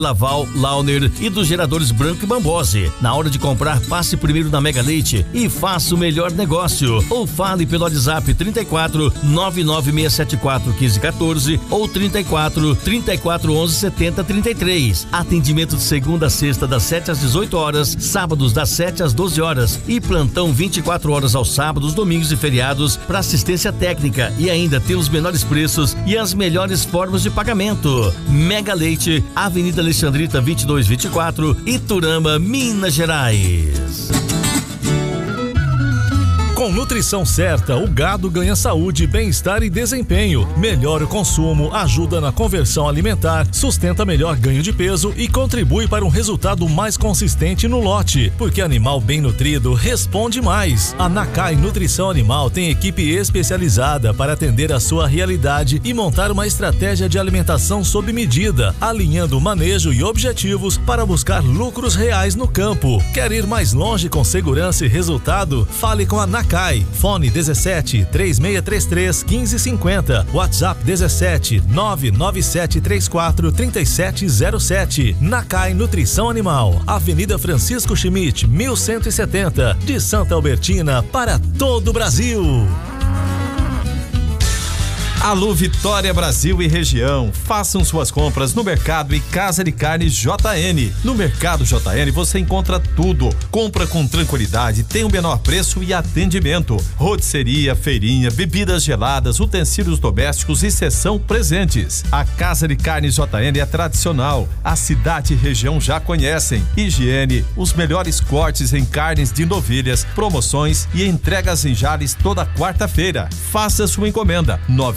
Laval, Launer e dos geradores Branco e Bambose. Na hora de comprar, passe primeiro na Mega Leite e faça o melhor negócio. Ou fale pelo WhatsApp 34 99674 1514 ou 34 3411 7033. Atendimento de segunda a sexta das 7 às 18 horas, sábados das 7 às 12 horas e plantão 24 horas aos sábados, domingos e feriados para assistência técnica, e ainda tem os menores preços e as melhores formas de pagamento. Mega Leite, Avenida Alexandrita 2224, Iturama, Minas Gerais. Com nutrição certa, o gado ganha saúde, bem-estar e desempenho. Melhora o consumo, ajuda na conversão alimentar, sustenta melhor ganho de peso e contribui para um resultado mais consistente no lote. Porque animal bem nutrido responde mais. A Nakai Nutrição Animal tem equipe especializada para atender a sua realidade e montar uma estratégia de alimentação sob medida, alinhando o manejo e objetivos para buscar lucros reais no campo. Quer ir mais longe com segurança e resultado? Fale com a Nakai. Fone 17 3633 1550, WhatsApp 17 99734 3707. Nakai Nutrição Animal, Avenida Francisco Schmidt, 1170, de Santa Albertina para todo o Brasil. Alô Vitória Brasil e região, façam suas compras no Mercado e Casa de Carnes JN. No Mercado JN você encontra tudo, compra com tranquilidade, tem o menor preço e atendimento. Rotisseria, feirinha, bebidas geladas, utensílios domésticos e seção presentes. A Casa de Carnes JN é tradicional, a cidade e região já conhecem. Higiene, os melhores cortes em carnes de novilhas, promoções e entregas em Jales toda quarta-feira. Faça sua encomenda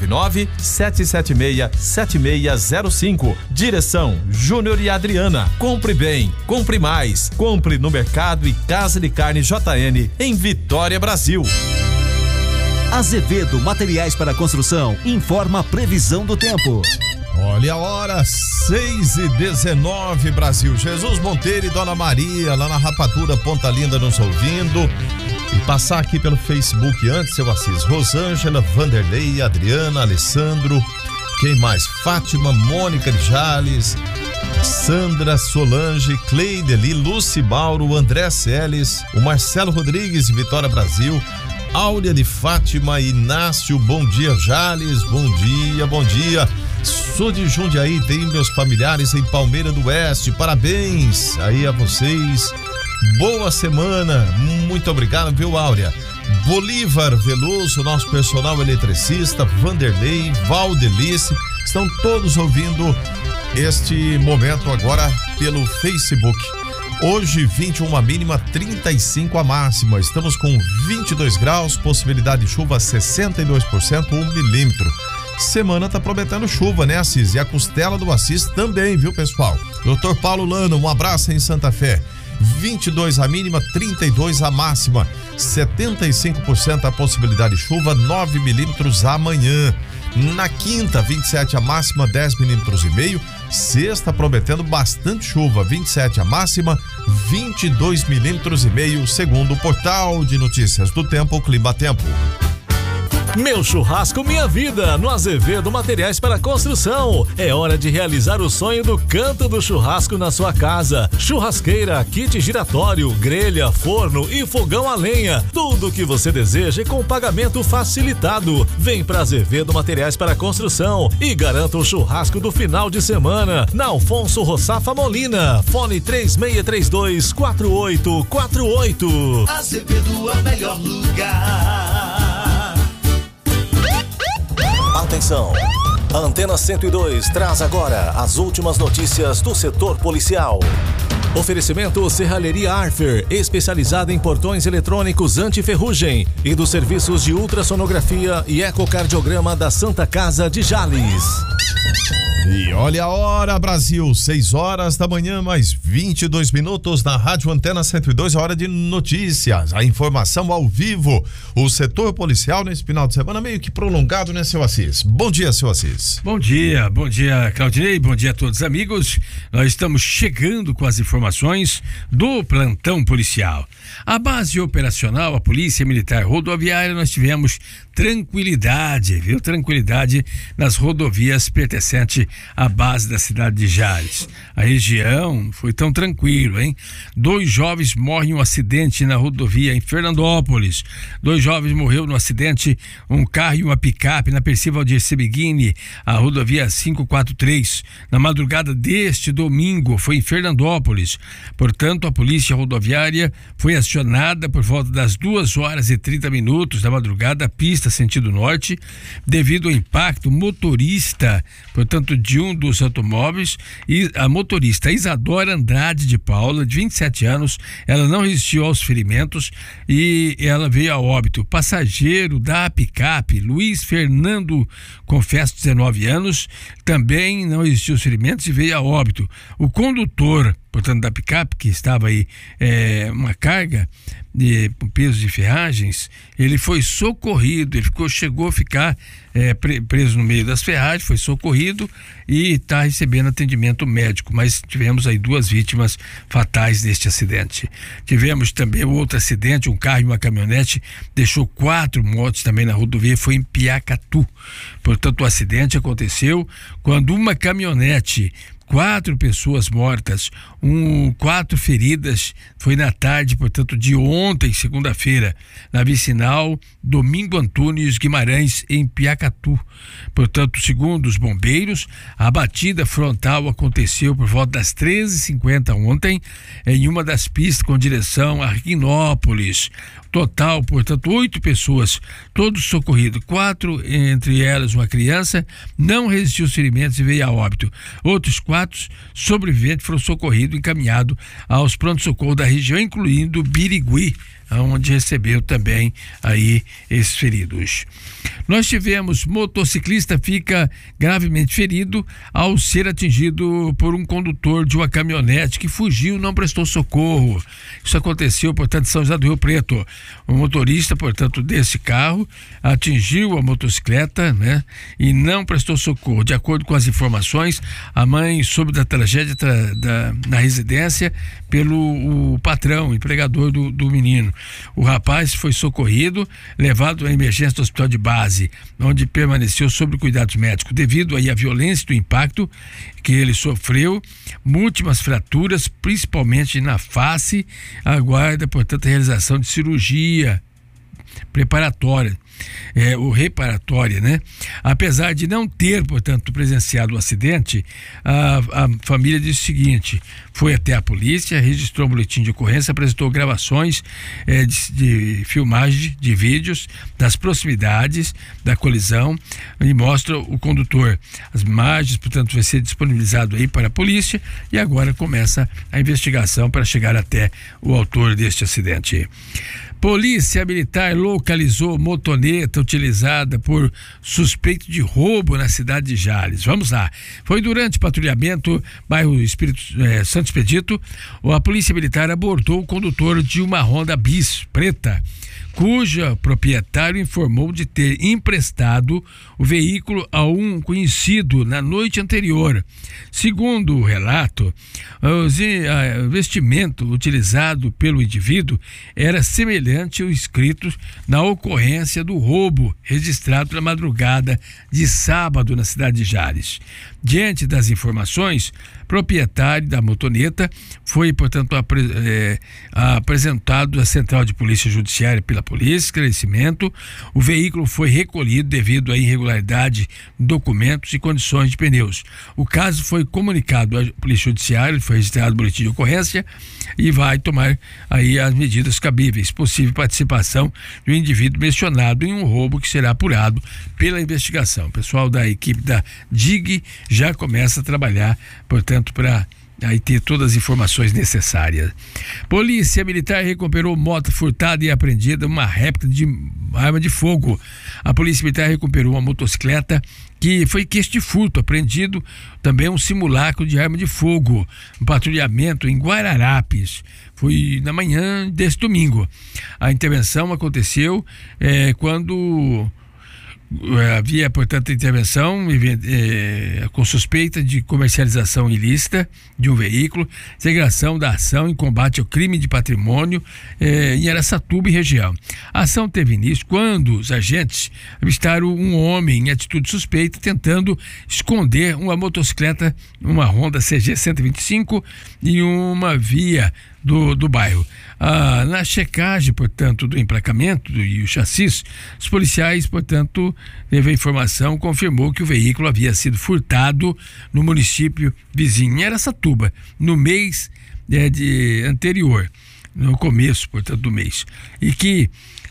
99776-7605. Direção Júnior e Adriana. Compre bem, compre mais. Compre no Mercado e Casa de Carne JN em Vitória, Brasil. Azevedo Materiais para Construção informa a previsão do tempo. Olha a hora, 6h19, Brasil. Jesus Monteiro e Dona Maria, lá na Rapadura Ponta Linda, nos ouvindo. E passar aqui pelo Facebook antes, seu Assis. Rosângela, Vanderlei, Adriana, Alessandro, quem mais? Fátima, Mônica de Jales, Sandra, Solange, Cleideli, Luci Mauro, André Celes, o Marcelo Rodrigues de Vitória, Brasil, Áurea de Fátima, Inácio, bom dia, Jales, bom dia, bom dia. Sou de Jundiaí, tenho meus familiares em Palmeira do Oeste, parabéns aí a vocês. Boa semana, muito obrigado, viu, Áurea? Bolívar Veloso, nosso personal eletricista, Vanderlei, Valdelice, estão todos ouvindo este momento agora pelo Facebook. Hoje 21 a mínima, 35 a máxima, estamos com 22 graus, possibilidade de chuva 62%, 1 milímetro. Semana tá prometendo chuva, né, Assis? E a costela do Assis também, viu, pessoal? Dr. Paulo Lano, um abraço em Santa Fé. 22 a mínima, 32 a máxima, 75% a possibilidade de chuva, 9 milímetros amanhã. Na quinta, 27 a máxima, 10 milímetros e meio. Sexta, prometendo bastante chuva, 27 a máxima, 22 milímetros e meio, segundo o portal de notícias do Tempo, Clima Tempo. Meu churrasco, minha vida, no Azevedo Materiais para Construção. É hora de realizar o sonho do canto do churrasco na sua casa. Churrasqueira, kit giratório, grelha, forno e fogão a lenha. Tudo o que você deseja com pagamento facilitado. Vem para Azevedo Materiais para Construção e garanta o churrasco do final de semana. Na Alfonso Roçafa Molina. Fone 3632-4848. Azevedo é o melhor lugar. Atenção! A Antena 102 traz agora as últimas notícias do setor policial. Oferecimento Serralheria Arfer, especializada em portões eletrônicos anti-ferrugem, e dos serviços de ultrassonografia e ecocardiograma da Santa Casa de Jales. E olha a hora, Brasil, 6 horas da manhã, mais 22 minutos na Rádio Antena 102, a hora de notícias, a informação ao vivo. O setor policial nesse final de semana meio que prolongado, né, seu Assis? Bom dia, seu Assis. Luiz. Bom dia, Claudinei, bom dia a todos amigos. Nós estamos chegando com as informações do plantão policial. A base operacional, a Polícia Militar Rodoviária, nós tivemos tranquilidade, viu? Tranquilidade nas rodovias pertencentes à base da cidade de Jales. A região foi tão tranquilo, hein? 2 jovens morrem em um acidente na rodovia em Fernandópolis. 2 jovens morreram no acidente, um carro e uma picape na Percival de Sebiguini, a rodovia 543. Na madrugada deste domingo, foi em Fernandópolis. Portanto, a Polícia Rodoviária foi acionada por volta das 2h30 da madrugada, pista sentido norte, devido ao impacto motorista, portanto, de um dos automóveis, e a motorista Isadora Andrade de Paula, de 27 anos, ela não resistiu aos ferimentos e ela veio a óbito. Passageiro da picape, Luiz Fernando Confesso, 19 anos, também não resistiu aos ferimentos e veio a óbito. O condutor, portanto, da picape, que estava aí uma carga de peso de ferragens, ele foi socorrido, ele chegou a ficar preso no meio das ferragens, foi socorrido e está recebendo atendimento médico, mas tivemos aí 2 vítimas fatais neste acidente. Tivemos também outro acidente, um carro e uma caminhonete, deixou 4 mortos também na rodovia, foi em Piacatu. Portanto, o acidente aconteceu quando uma caminhonete, 4 pessoas mortas, 4 feridas, foi na tarde, portanto, de ontem, segunda-feira, na vicinal Domingo Antunes Guimarães, em Piacatu. Portanto, segundo os bombeiros, a batida frontal aconteceu por volta das 13h50 ontem, em uma das pistas com direção a Riguinópolis. Total, portanto, 8 pessoas, todos socorridos, 4, entre elas uma criança, não resistiu aos ferimentos e veio a óbito. Outros 4 sobreviventes foram socorridos e encaminhados aos pronto-socorro da região, incluindo Birigui, onde recebeu também aí esses feridos. Nós tivemos motociclista fica gravemente ferido ao ser atingido por um condutor de uma caminhonete que fugiu, não prestou socorro. Isso aconteceu, portanto, em São José do Rio Preto. O motorista, portanto, desse carro atingiu a motocicleta, né, e não prestou socorro. De acordo com as informações, a mãe soube da tragédia na residência pelo patrão, empregador do menino. O rapaz foi socorrido, levado à emergência do hospital de base, onde permaneceu sob cuidados médicos. Devido aí à violência do impacto que ele sofreu, múltiplas fraturas, principalmente na face, aguarda, portanto, a realização de cirurgia preparatória. Ou reparatória, né? Apesar de não ter, portanto, presenciado o acidente, a família disse o seguinte: foi até a polícia, registrou um boletim de ocorrência, apresentou gravações de filmagem de vídeos das proximidades da colisão e mostra o condutor. As imagens, portanto, vai ser disponibilizado aí para a polícia e agora começa a investigação para chegar até o autor deste acidente. Polícia Militar localizou motoneta utilizada por suspeito de roubo na cidade de Jales. Vamos lá. Foi durante patrulhamento, bairro Santo Expedito, a Polícia Militar abordou o condutor de uma Honda Bis preta, cuja proprietário informou de ter emprestado o veículo a um conhecido na noite anterior. Segundo o relato, o vestimento utilizado pelo indivíduo era semelhante ao escrito na ocorrência do roubo registrado na madrugada de sábado na cidade de Jales. Diante das informações, o proprietário da motoneta foi, portanto, apresentado à Central de Polícia Judiciária pela polícia, esclarecimento. O veículo foi recolhido devido à irregularidade de documentos e condições de pneus. O caso foi comunicado à Polícia Judiciária, foi registrado o boletim de ocorrência e vai tomar aí as medidas cabíveis. Possível participação do indivíduo mencionado em um roubo que será apurado pela investigação. O pessoal da equipe da DIG já começa a trabalhar, portanto, para aí ter todas as informações necessárias. Polícia Militar recuperou moto furtada e apreendida uma réplica de arma de fogo. A Polícia Militar recuperou uma motocicleta que foi queixa de furto, apreendido também um simulacro de arma de fogo, um patrulhamento em Guararapes. Foi na manhã deste domingo. A intervenção aconteceu quando Havia, portanto, intervenção com suspeita de comercialização ilícita de um veículo, integração da ação em combate ao crime de patrimônio em Araçatuba e região. A ação teve início quando os agentes avistaram um homem em atitude suspeita tentando esconder uma motocicleta, uma Honda CG 125 em uma via do bairro. Na checagem, portanto, do emplacamento e o chassis, os policiais, portanto, teve a informação, confirmou que o veículo havia sido furtado no município vizinho, em Araçatuba, no mês anterior, no começo, portanto, do mês, e que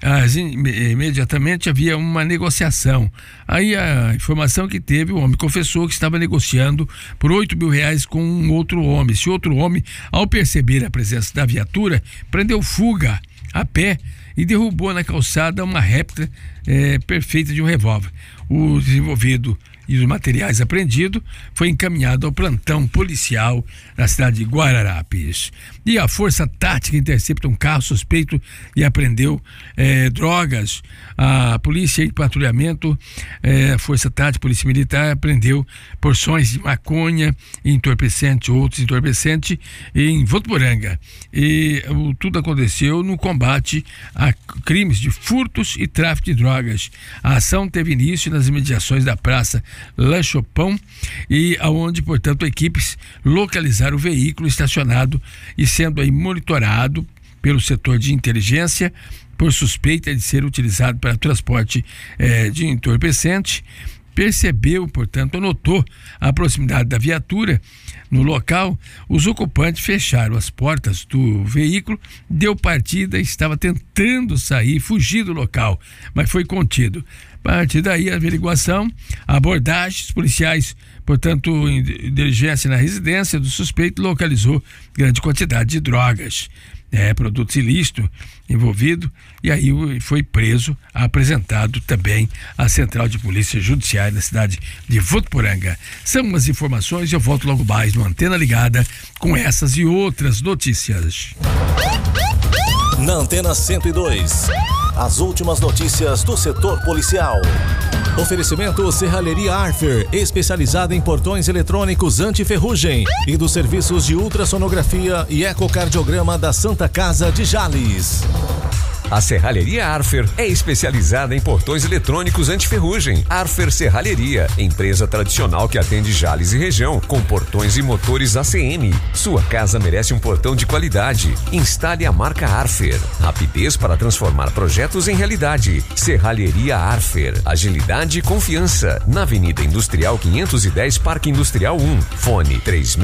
imediatamente havia uma negociação. Aí a informação que teve, o homem confessou que estava negociando por R$8.000 com um outro homem. Esse outro homem, ao perceber a presença da viatura, prendeu fuga a pé e derrubou na calçada uma réplica perfeita de um revólver. O desenvolvido e os materiais apreendidos foi encaminhado ao plantão policial na cidade de Guararapes. E a Força Tática intercepta um carro suspeito e apreendeu drogas. A polícia de patrulhamento, Força Tática, Polícia Militar, apreendeu porções de maconha, outros entorpecentes em Votuporanga. E tudo aconteceu no combate a crimes de furtos e tráfico de drogas. A ação teve início nas imediações da Praça Lanchopão, e aonde, portanto, equipes localizaram o veículo estacionado e sendo aí monitorado pelo setor de inteligência por suspeita de ser utilizado para transporte de entorpecente. Percebeu, portanto, notou a proximidade da viatura no local. Os ocupantes fecharam as portas do veículo, deu partida e estava tentando fugir do local, mas foi contido. A partir daí, a averiguação, abordagens policiais, portanto, em diligência na residência do suspeito, localizou grande quantidade de drogas, produtos ilícitos envolvido, e aí foi preso, apresentado também à Central de Polícia Judiciária da cidade de Votuporanga. São as informações, eu volto logo mais no Antena Ligada com essas e outras notícias. Na Antena 102, as últimas notícias do setor policial. Oferecimento Serralheria Arfer, especializada em portões eletrônicos anti-ferrugem, e dos serviços de ultrassonografia e ecocardiograma da Santa Casa de Jales. A Serralheria Arfer é especializada em portões eletrônicos anti-ferrugem. Arfer Serralheria, empresa tradicional que atende Jales e região, com portões e motores ACM. Sua casa merece um portão de qualidade. Instale a marca Arfer. Rapidez para transformar projetos em realidade. Serralheria Arfer. Agilidade e confiança. Na Avenida Industrial 510, Parque Industrial 1. Fone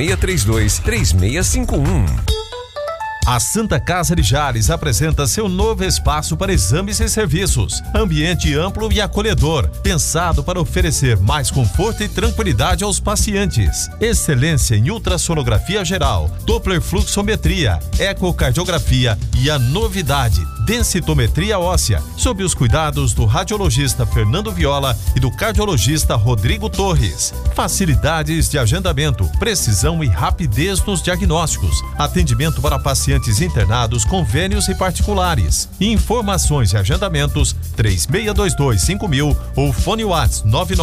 3632-3651. A Santa Casa de Jales apresenta seu novo espaço para exames e serviços. Ambiente amplo e acolhedor, pensado para oferecer mais conforto e tranquilidade aos pacientes. Excelência em ultrassonografia geral, Doppler fluxometria, ecocardiografia e a novidade, densitometria óssea, sob os cuidados do radiologista Fernando Viola e do cardiologista Rodrigo Torres. Facilidades de agendamento, precisão e rapidez nos diagnósticos. Atendimento para pacientes internados, convênios e particulares. Informações e agendamentos 3622-5000 ou fone WhatsApp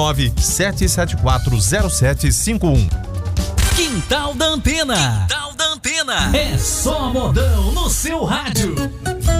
99-774-0751. Quintal da Antena. Quintal da Antena. É só modão no seu rádio.